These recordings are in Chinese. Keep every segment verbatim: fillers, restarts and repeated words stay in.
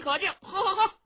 可敬，好好好。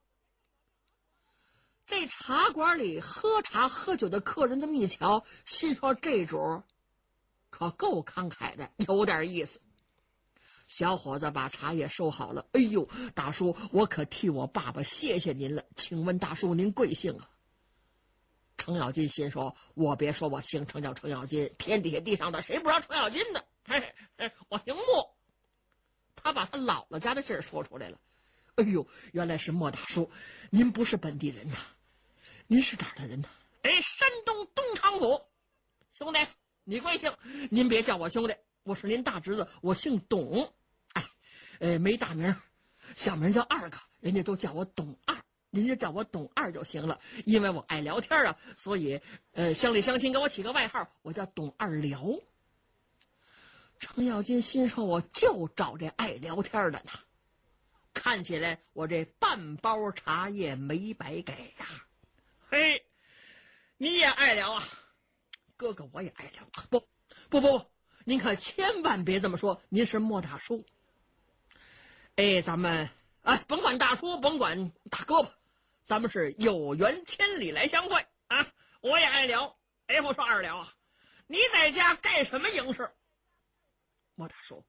这茶馆里喝茶喝酒的客人这么一瞧，心说这主可够慷慨的，有点意思。小伙子把茶叶收好了，哎呦，大叔，我可替我爸爸谢谢您了，请问大叔您贵姓啊？程咬金心说，我别说我姓程叫程咬金，天底下地上的谁不知道程咬金的？嘿嘿，我姓莫。他把他姥姥家的事说出来了。哎呦，原来是莫大叔，您不是本地人呐？您是哪儿的人呢？哎，山东东昌府。兄弟，你贵姓？您别叫我兄弟，我是您大侄子，我姓董。哎，呃，没大名，小名叫二哥，人家都叫我董二，人家叫我董二就行了。因为我爱聊天啊，所以呃，乡里乡亲给我起个外号，我叫董二聊。程咬金心说，我就找这爱聊天的呢。看起来我这半包茶叶没白给呀、啊。嘿，你也爱聊啊？哥哥，我也爱聊。不不不不，您可千万别这么说，您是莫大叔。哎，咱们哎，甭管大叔，甭管大哥吧，咱们是有缘千里来相会啊！我也爱聊。哎，我说二聊啊，你在家干什么营事？莫大叔，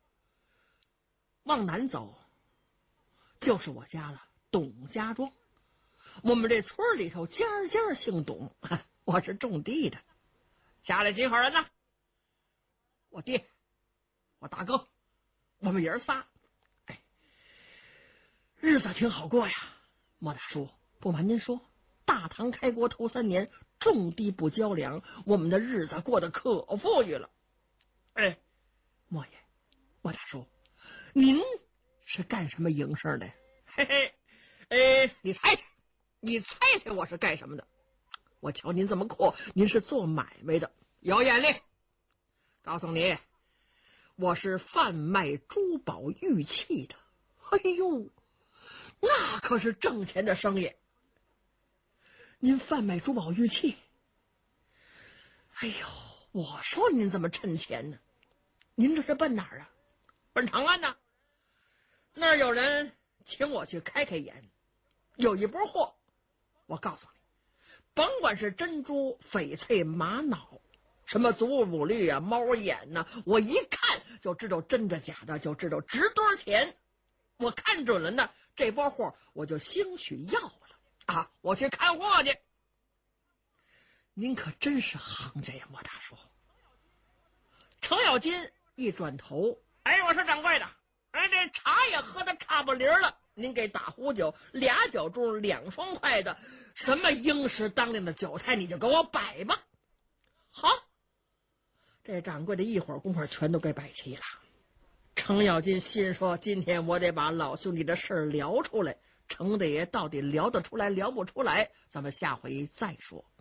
往南走就是我家了，董家庄。我们这村里头家家姓董，我是种地的。家里几口人呢？我爹，我大哥，我们爷儿仨。哎，日子挺好过呀。莫大叔，不瞒您说，大唐开国头三年，种地不交粮，我们的日子过得可富裕了。哎，莫爷，莫大叔，您是干什么营生的？嘿嘿，哎，你猜猜。你猜猜我是干什么的？我瞧您这么阔，您是做买卖的，有眼力。告诉你，我是贩卖珠宝玉器的。哎呦，那可是挣钱的生意。您贩卖珠宝玉器？哎呦，我说您怎么趁钱呢？您这是奔哪儿啊？奔长安呢？那儿有人请我去开开眼，有一波货。我告诉你，甭管是珍珠、翡翠、玛瑙，什么祖母绿啊、猫眼呐、啊，我一看就知道真的假的，就知道值多少钱。我看准了呢，这波货我就兴许要了啊！我去看货去。您可真是行家呀，莫大叔。程咬金一转头，哎，我说掌柜的，哎，这茶也喝的差不离了。您给打壶酒，俩酒盅，两双筷子，什么应时当令的酒菜，你就给我摆吧。好，这掌柜的一会儿功夫全都给摆齐了。程咬金心说，今天我得把老兄弟的事聊出来，程大爷到底聊得出来聊不出来，咱们下回再说。